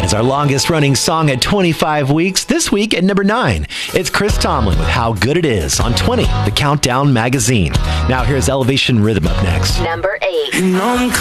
It's our longest running song at 25 weeks. This week at number 9, it's Chris Tomlin with How Good It Is on 20, the Countdown magazine. Now here's Elevation Rhythm up next. Number 8.